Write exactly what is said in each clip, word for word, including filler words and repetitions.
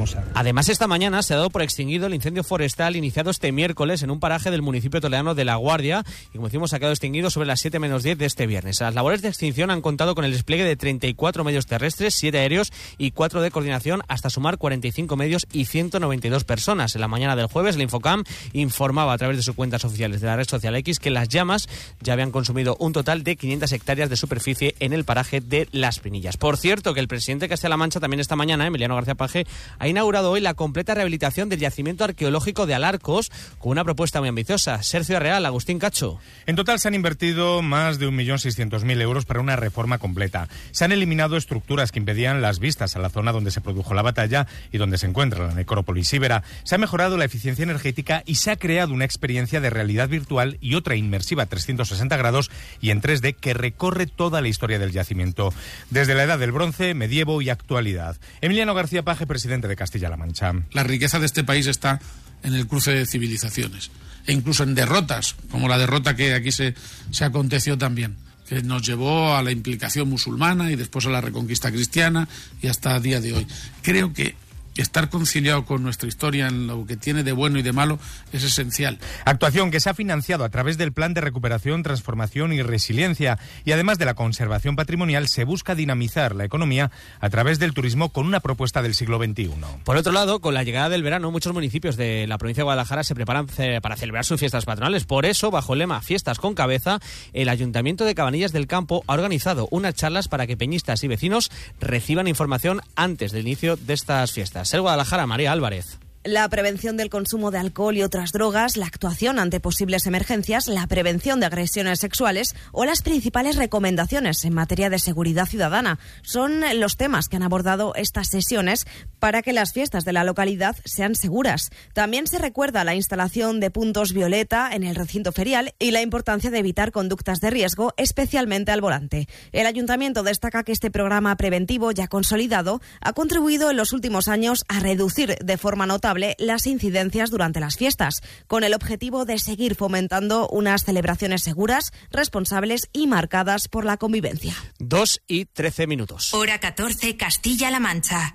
Villahermosa. Además, esta mañana se ha dado por extinguido el incendio forestal iniciado este miércoles en un paraje del municipio toledano de La Guardia y, como decimos, ha quedado extinguido sobre las siete menos diez de este viernes. Las labores de extinción han contado con el despliegue de treinta y cuatro medios terrestres, siete aéreos y cuatro de coordinación, hasta sumar cuarenta y cinco medios y ciento noventa y dos personas. En la mañana del jueves, la Infocam informaba a través de sus cuentas oficiales de la red social X que las llamas ya habían consumido un total de quinientas hectáreas de superficie en el paraje de Las Pinillas. Por cierto, que el presidente de Castilla-La Mancha también esta mañana, Emiliano García Paje, ha inaugurado hoy la completa rehabilitación del yacimiento arqueológico de Alarcos con una propuesta muy ambiciosa. Sergio Real, Agustín Cacho. En total se han invertido más de un millón seiscientos mil euros para una reforma completa. Se han eliminado estructuras que impedían las vistas a la zona donde se produjo la batalla y donde se encuentra la necrópolis íbera. Se ha mejorado la eficiencia energética y se ha creado una experiencia de realidad virtual y otra inmersiva a trescientos sesenta grados y en tres D que recorre toda la historia del yacimiento, desde la edad del bronce, medievo y actualidad. Emiliano García Paje, presidente de Castilla-La Mancha. La riqueza de este país está en el cruce de civilizaciones e incluso en derrotas, como la derrota que aquí se, se aconteció también, que nos llevó a la implicación musulmana y después a la reconquista cristiana y hasta el día de hoy. Creo que estar conciliado con nuestra historia en lo que tiene de bueno y de malo es esencial. Actuación que se ha financiado a través del Plan de Recuperación, Transformación y Resiliencia, y además de la conservación patrimonial se busca dinamizar la economía a través del turismo con una propuesta del siglo veintiuno. Por otro lado, con la llegada del verano, muchos municipios de la provincia de Guadalajara se preparan para celebrar sus fiestas patronales. Por eso, bajo el lema Fiestas con Cabeza, el Ayuntamiento de Cabanillas del Campo ha organizado unas charlas para que peñistas y vecinos reciban información antes del inicio de estas fiestas. El Guadalajara, María Álvarez. La prevención del consumo de alcohol y otras drogas, la actuación ante posibles emergencias, la prevención de agresiones sexuales o las principales recomendaciones en materia de seguridad ciudadana son los temas que han abordado estas sesiones para que las fiestas de la localidad sean seguras. También se recuerda la instalación de puntos violeta en el recinto ferial y la importancia de evitar conductas de riesgo, especialmente al volante. El ayuntamiento destaca que este programa preventivo ya consolidado ha contribuido en los últimos años a reducir de forma notable las incidencias durante las fiestas, con el objetivo de seguir fomentando unas celebraciones seguras, responsables y marcadas por la convivencia. Dos y trece minutos. Hora catorce, Castilla-La Mancha.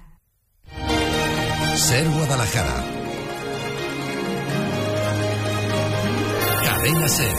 Ser Guadalajara. Cadena Ser.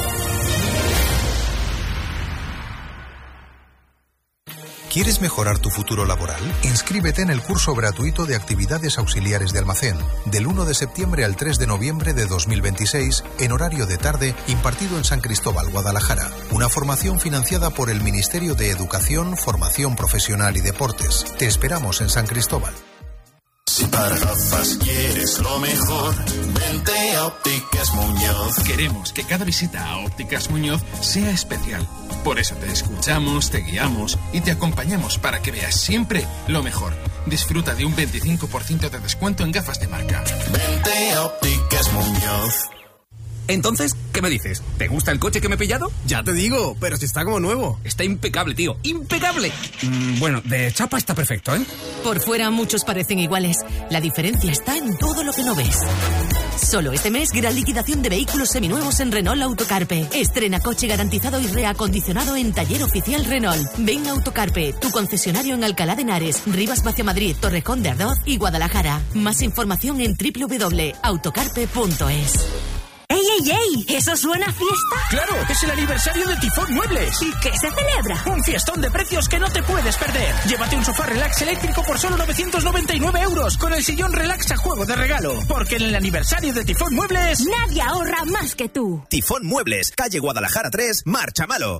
¿Quieres mejorar tu futuro laboral? Inscríbete en el curso gratuito de actividades auxiliares de almacén, del uno de septiembre al tres de noviembre de dos mil veintiséis, en horario de tarde, impartido en San Cristóbal, Guadalajara. Una formación financiada por el Ministerio de Educación, Formación Profesional y Deportes. Te esperamos en San Cristóbal. Si para gafas quieres lo mejor, vente a Ópticas Muñoz. Queremos que cada visita a Ópticas Muñoz sea especial. Por eso te escuchamos, te guiamos y te acompañamos para que veas siempre lo mejor. Disfruta de un veinticinco por ciento de descuento en gafas de marca. Vente a Ópticas Muñoz. Entonces, ¿qué me dices? ¿Te gusta el coche que me he pillado? Ya te digo, pero si está como nuevo. Está impecable, tío. ¡Impecable! Mm, bueno, de chapa está perfecto, ¿eh? Por fuera muchos parecen iguales. La diferencia está en todo lo que no ves. Solo este mes, gran liquidación de vehículos seminuevos en Renault Autocarpe. Estrena coche garantizado y reacondicionado en Taller Oficial Renault. Ven a Autocarpe, tu concesionario en Alcalá de Henares, Rivas Vacia Madrid, Torrejón de Ardoz y Guadalajara. Más información en doble u doble u doble u punto autocarpe punto es. ¡Ey, ey, ey! ¿Eso suena a fiesta? ¡Claro! ¡Es el aniversario de Tifón Muebles! ¿Y qué se celebra? Un fiestón de precios que no te puedes perder. Llévate un sofá relax eléctrico por solo novecientos noventa y nueve euros con el sillón relax a juego de regalo. Porque en el aniversario de Tifón Muebles... Nadie ahorra más que tú. Tifón Muebles, calle Guadalajara tres, Marchamalo.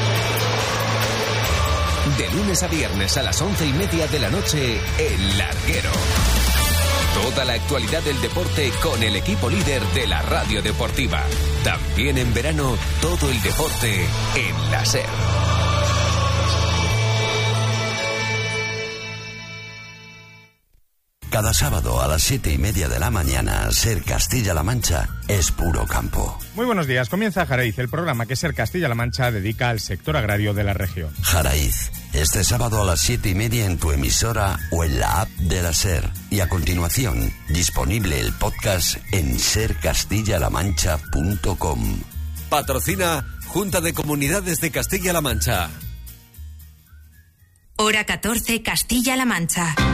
De lunes a viernes a las once y media de la noche, El Larguero. Toda la actualidad del deporte con el equipo líder de la radio deportiva. También en verano, todo el deporte en la SER. Cada sábado a las siete y media de la mañana, Ser Castilla-La Mancha es puro campo. Muy buenos días. Comienza Jaraiz, el programa que Ser Castilla-La Mancha dedica al sector agrario de la región. Jaraiz, este sábado a las siete y media en tu emisora o en la app de la SER. Y a continuación, disponible el podcast en ser castilla la mancha punto com. Patrocina Junta de Comunidades de Castilla-La Mancha. Hora catorce, Castilla-La Mancha.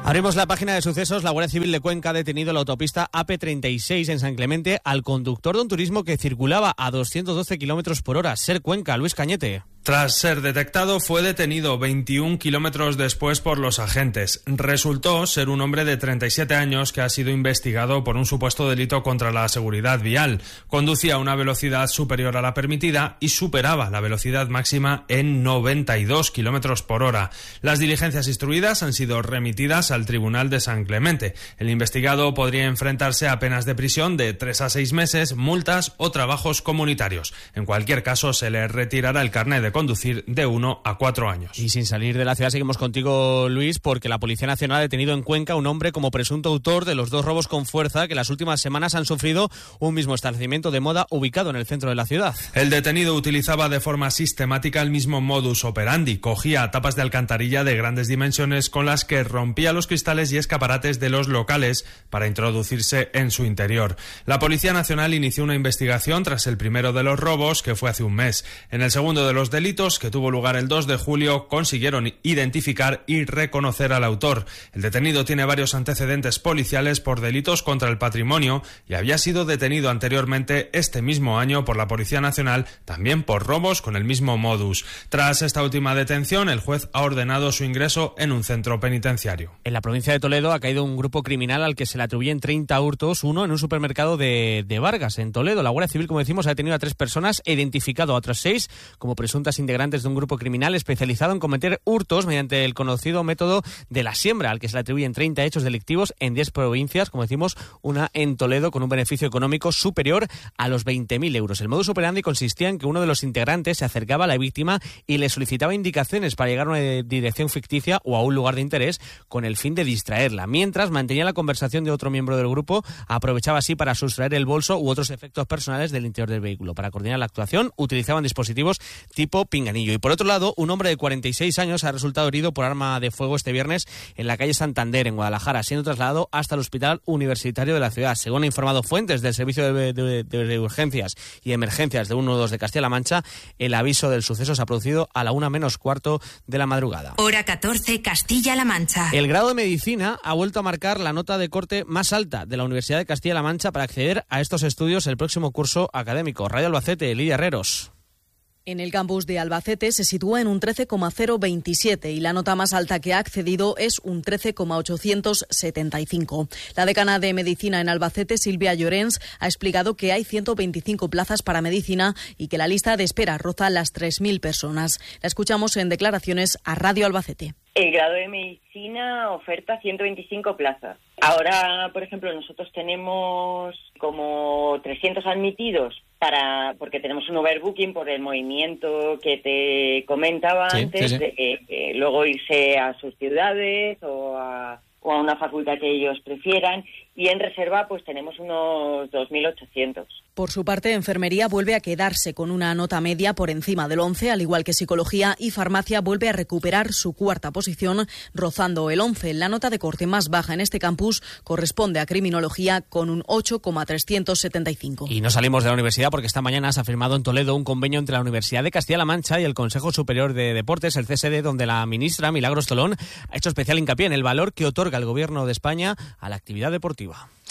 Abrimos la página de sucesos. La Guardia Civil de Cuenca ha detenido en la autopista A P treinta y seis en San Clemente al conductor de un turismo que circulaba a doscientos doce kilómetros por hora. Ser Cuenca, Luis Cañete. Tras ser detectado, fue detenido veintiún kilómetros después por los agentes. Resultó ser un hombre de treinta y siete años que ha sido investigado por un supuesto delito contra la seguridad vial. Conducía a una velocidad superior a la permitida y superaba la velocidad máxima en noventa y dos kilómetros por hora. Las diligencias instruidas han sido remitidas al Tribunal de San Clemente. El investigado podría enfrentarse a penas de prisión de tres a seis meses, multas o trabajos comunitarios. En cualquier caso, se le retirará el carnet de conducir de uno a cuatro años. Y sin salir de la ciudad seguimos contigo, Luis, porque la Policía Nacional ha detenido en Cuenca a un hombre como presunto autor de los dos robos con fuerza que las últimas semanas han sufrido un mismo establecimiento de moda ubicado en el centro de la ciudad. El detenido utilizaba de forma sistemática el mismo modus operandi. Cogía tapas de alcantarilla de grandes dimensiones con las que rompía los cristales y escaparates de los locales para introducirse en su interior. La Policía Nacional inició una investigación tras el primero de los robos, que fue hace un mes. En el segundo de los delitos, que tuvo lugar el dos de julio, consiguieron identificar y reconocer al autor. El detenido tiene varios antecedentes policiales por delitos contra el patrimonio y había sido detenido anteriormente este mismo año por la Policía Nacional, también por robos con el mismo modus. Tras esta última detención, el juez ha ordenado su ingreso en un centro penitenciario. En la provincia de Toledo ha caído un grupo criminal al que se le atribuyen treinta hurtos, uno en un supermercado de, de Vargas, en Toledo. La Guardia Civil, como decimos, ha detenido a tres personas e identificado a otras seis como presuntas integrantes de un grupo criminal especializado en cometer hurtos mediante el conocido método de la siembra, al que se le atribuyen treinta hechos delictivos en diez provincias, como decimos, una en Toledo, con un beneficio económico superior a los veinte mil euros. El modus operandi consistía en que uno de los integrantes se acercaba a la víctima y le solicitaba indicaciones para llegar a una dirección ficticia o a un lugar de interés con el fin de distraerla. Mientras mantenía la conversación de otro miembro del grupo, aprovechaba así para sustraer el bolso u otros efectos personales del interior del vehículo. Para coordinar la actuación utilizaban dispositivos tipo pinganillo. Y por otro lado, un hombre de cuarenta y seis años ha resultado herido por arma de fuego este viernes en la calle Santander, en Guadalajara, siendo trasladado hasta el Hospital Universitario de la ciudad. Según han informado fuentes del Servicio de, de, de, de Urgencias y Emergencias de uno uno dos de Castilla-La Mancha, el aviso del suceso se ha producido a la una menos cuarto de la madrugada. Hora catorce, Castilla-La Mancha. El grado de Medicina ha vuelto a marcar la nota de corte más alta de la Universidad de Castilla-La Mancha para acceder a estos estudios el próximo curso académico. Radio Albacete, Lidia Herreros. En el campus de Albacete se sitúa en un trece coma cero veintisiete y la nota más alta que ha accedido es un trece coma ochocientos setenta y cinco. La decana de Medicina en Albacete, Silvia Llorens, ha explicado que hay ciento veinticinco plazas para Medicina y que la lista de espera roza las tres mil personas. La escuchamos en declaraciones a Radio Albacete. El grado de Medicina oferta ciento veinticinco plazas. Ahora, por ejemplo, nosotros tenemos como trescientos admitidos para porque tenemos un overbooking por el movimiento que te comentaba sí, antes, sí, sí. de eh, luego irse a sus ciudades o a, o a una facultad que ellos prefieran. Y en reserva pues tenemos unos dos mil ochocientos. Por su parte, Enfermería vuelve a quedarse con una nota media por encima del once, al igual que Psicología, y Farmacia vuelve a recuperar su cuarta posición, rozando el once. La nota de corte más baja en este campus corresponde a Criminología con un ocho coma trescientos setenta y cinco. Y no salimos de la universidad porque esta mañana se ha firmado en Toledo un convenio entre la Universidad de Castilla-La Mancha y el Consejo Superior de Deportes, el C S D, donde la ministra Milagros Tolón ha hecho especial hincapié en el valor que otorga el Gobierno de España a la actividad deportiva.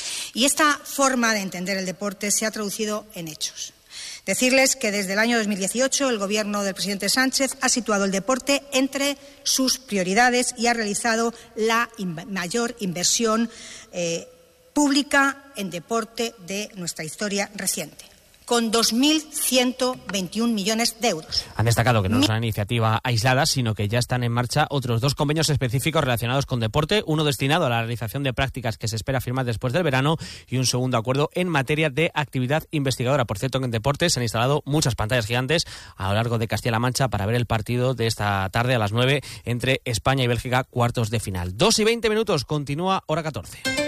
Y esta forma de entender el deporte se ha traducido en hechos. Decirles que desde el año dos mil dieciocho el Gobierno del presidente Sánchez ha situado el deporte entre sus prioridades y ha realizado la in- mayor inversión eh, pública en deporte de nuestra historia reciente, con dos mil ciento veintiún millones de euros. Han destacado que no es una iniciativa aislada, sino que ya están en marcha otros dos convenios específicos relacionados con deporte, uno destinado a la realización de prácticas que se espera firmar después del verano y un segundo acuerdo en materia de actividad investigadora. Por cierto, en deporte se han instalado muchas pantallas gigantes a lo largo de Castilla-La Mancha para ver el partido de esta tarde a las nueve entre España y Bélgica, cuartos de final. Dos y veinte minutos, continúa Hora catorce.